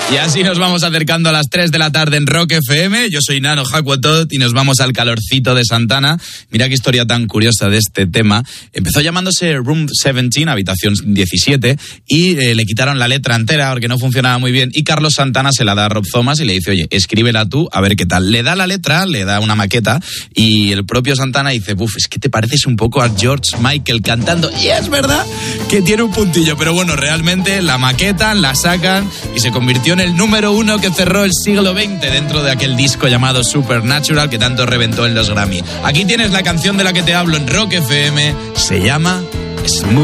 Y así nos vamos acercando a las 3 de la tarde en Rock FM. Yo soy Nano Hakuotot y nos vamos al calorcito de Santana. Mira qué historia tan curiosa de este tema. Empezó llamándose Room 17, habitación 17, y le quitaron la letra entera porque no funcionaba muy bien. Y Carlos Santana se la da a Rob Thomas y le dice, oye, escríbela tú, a ver qué tal. Le da la letra, le da una maqueta, y el propio Santana dice, es que te pareces un poco a George Michael cantando. Y es verdad que tiene un puntillo, pero bueno, realmente la maquetan, la sacan y se convirtió en el número 1 que cerró el siglo XX dentro de aquel disco llamado Supernatural que tanto reventó en los Grammy. Aquí tienes la canción de la que te hablo en Rock FM, se llama Smooth